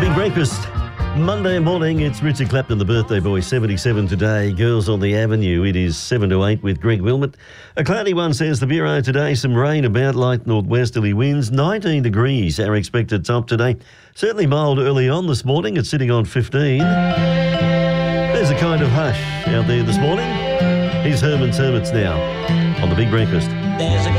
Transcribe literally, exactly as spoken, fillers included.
Big Breakfast. Monday morning, it's Richard Clapton, the birthday boy, seventy-seven today. Girls on the Avenue, it is seven to eight with Greg Wilmot. A cloudy one, says the Bureau today. Some rain about, light northwesterly winds. nineteen degrees, our expected top today. Certainly mild early on this morning. It's sitting on fifteen. There's a kind of hush out there this morning. Here's Herman's Hermits now on the Big Breakfast. There's a